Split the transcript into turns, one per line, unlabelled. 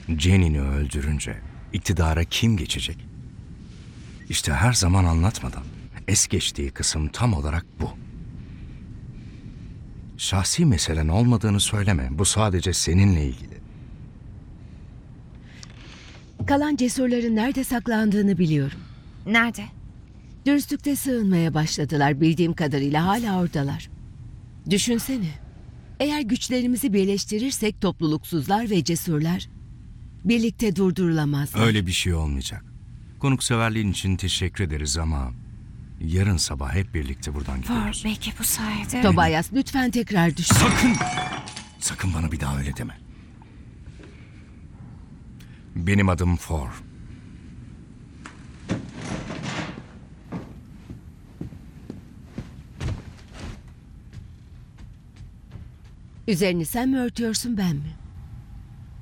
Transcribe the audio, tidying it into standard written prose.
Jenny'ni öldürünce iktidara kim geçecek? İşte her zaman anlatmadan es geçtiği kısım tam olarak bu. Şahsi meselen olmadığını söyleme. Bu sadece seninle ilgili.
Kalan cesurların nerede saklandığını biliyorum.
Nerede?
Dürüstlükte sığınmaya başladılar. Bildiğim kadarıyla hala oradalar. Düşünsene. Eğer güçlerimizi birleştirirsek topluluksuzlar ve cesurlar birlikte durdurulamazlar.
Öyle bir şey olmayacak. Konukseverliğin için teşekkür ederiz ama yarın sabah hep birlikte buradan
For,
gidiyoruz.
belki bu sayede...
Tobias, lütfen tekrar düşün.
Sakın bana bir daha öyle deme. Benim adım For.
Üzerini sen mi örtüyorsun, ben mi?